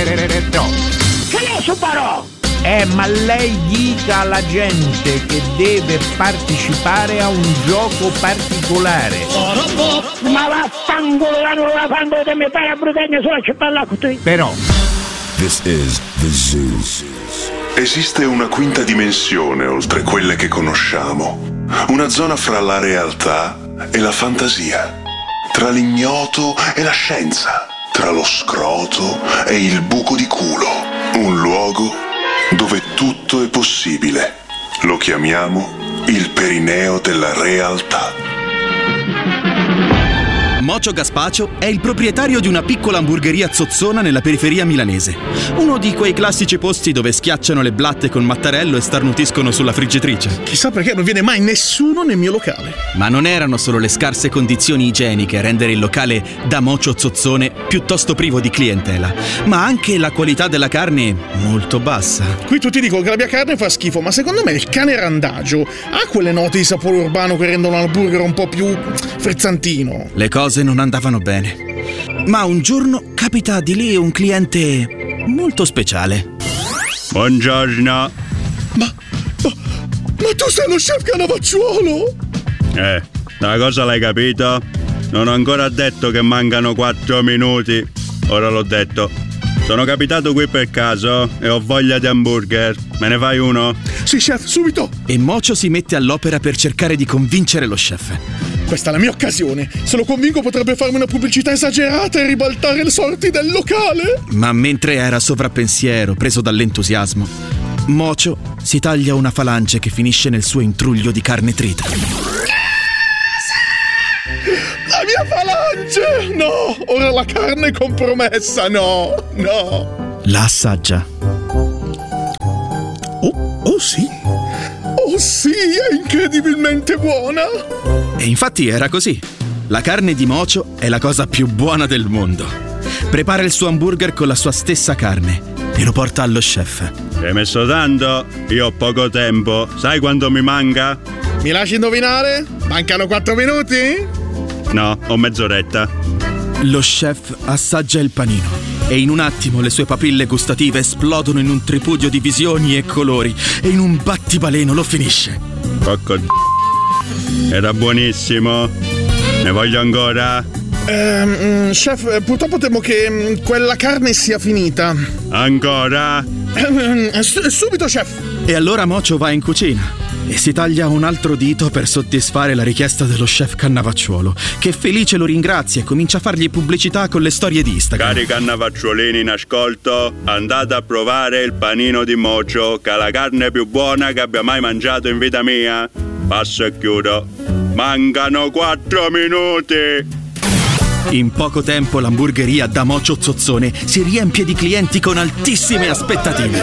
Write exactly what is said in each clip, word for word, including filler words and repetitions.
Che ne so parò? Eh, ma lei dica alla gente che deve partecipare a un gioco particolare. Ma vaffanculo, non la fanno di me fare a Brutegna solo a parlare con te. Però This is the zoo. Esiste una quinta dimensione oltre quelle che conosciamo, una zona fra la realtà e la fantasia, tra l'ignoto e la scienza, tra lo scroto e il buco di culo, un luogo dove tutto è possibile. Lo chiamiamo il perineo della realtà. Mocio Gaspacio è il proprietario di una piccola hamburgeria zozzona nella periferia milanese. Uno di quei classici posti dove schiacciano le blatte con mattarello e starnutiscono sulla friggitrice. Chissà perché non viene mai nessuno nel mio locale. Ma non erano solo le scarse condizioni igieniche a rendere il locale da Mocio Zozzone piuttosto privo di clientela, ma anche la qualità della carne molto bassa. Qui tutti dicono che la mia carne fa schifo, ma secondo me il cane randagio ha quelle note di sapore urbano che rendono l'hamburger un po' più frizzantino. Le cose non andavano bene. Ma un giorno capita di lì un cliente molto speciale. Buongiorno. Ma, ma, ma tu sei lo chef Cannavacciuolo? Eh, la cosa l'hai capito? Non ho ancora detto che mancano quattro minuti. Ora l'ho detto. Sono capitato qui per caso e ho voglia di hamburger. Me ne fai uno? Sì, chef, subito. E Mocio si mette all'opera per cercare di convincere lo chef. Questa è la mia occasione. Se lo convinco potrebbe farmi una pubblicità esagerata e ribaltare le sorti del locale. Ma mentre era sovrappensiero, preso dall'entusiasmo, Mocio si taglia una falange che finisce nel suo intruglio di carne trita. La mia falange! No! Ora la carne è compromessa, no! No! La assaggia. Oh, oh sì! Oh sì, è incredibilmente buona! E infatti era così. La carne di Mocio è la cosa più buona del mondo. Prepara il suo hamburger con la sua stessa carne e lo porta allo chef. Ci hai messo tanto? Io ho poco tempo. Sai quanto mi manca? Mi lasci indovinare? Mancano quattro minuti? No, ho mezz'oretta. Lo chef assaggia il panino e in un attimo le sue papille gustative esplodono in un tripudio di visioni e colori e in un battibaleno lo finisce. Porco d***o. Era buonissimo. Ne voglio ancora? Ehm, chef, purtroppo temo che mh, quella carne sia finita. Ancora? Ehm, subito, chef. E allora Mocio va in cucina e si taglia un altro dito per soddisfare la richiesta dello chef Cannavacciuolo, che felice lo ringrazia e comincia a fargli pubblicità con le storie di Instagram. Cari cannavacciolini in ascolto, andate a provare il panino di Mocio, che è la carne più buona che abbia mai mangiato in vita mia. Passo e chiudo. Mancano quattro minuti. In poco tempo l'hamburgeria da Mocio Zozzone si riempie di clienti con altissime aspettative.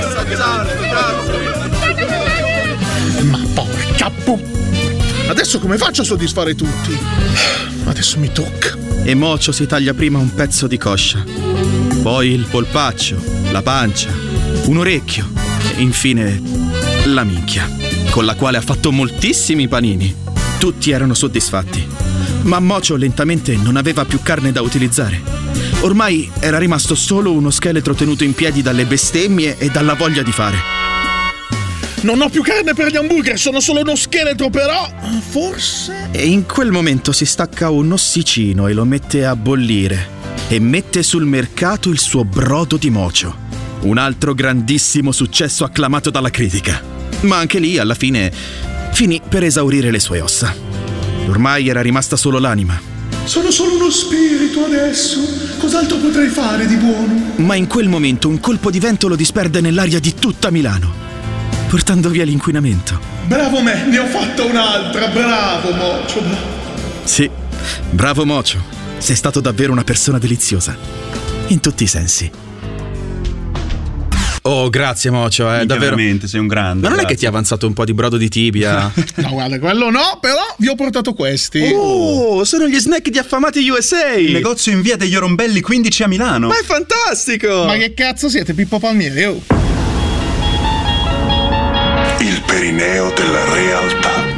Ma porca pu... Adesso come faccio a soddisfare tutti? Adesso mi tocca. E Mocio si taglia prima un pezzo di coscia, poi il polpaccio, la pancia, un orecchio e infine la minchia, con la quale ha fatto moltissimi panini. Tutti erano soddisfatti, ma Mocio lentamente non aveva più carne da utilizzare. Ormai era rimasto solo uno scheletro tenuto in piedi dalle bestemmie e dalla voglia di fare. Non ho più carne per gli hamburger, sono solo uno scheletro, però forse... E in quel momento si stacca un ossicino e lo mette a bollire e mette sul mercato il suo brodo di Mocio. Un altro grandissimo successo acclamato dalla critica. Ma anche lì, alla fine, finì per esaurire le sue ossa. Ormai era rimasta solo l'anima. Sono solo uno spirito adesso. Cos'altro potrei fare di buono? Ma in quel momento un colpo di vento lo disperde nell'aria di tutta Milano, portando via l'inquinamento. Bravo me, ne ho fatta un'altra. Bravo Mocio, bravo. Sì, bravo Mocio. Sei stato davvero una persona deliziosa, in tutti i sensi. Oh, grazie Mocio, eh, davvero. Veramente, sei un grande. Ma non grazie. è che ti è avanzato un po' di brodo di tibia? No, guarda, quello no, però vi ho portato questi. Oh, sono gli snack di Affamati U S A. Il negozio in via degli Orombelli quindici a Milano. Ma è fantastico! Ma che cazzo siete, Pippo Palmieri? Oh. Il perineo della realtà.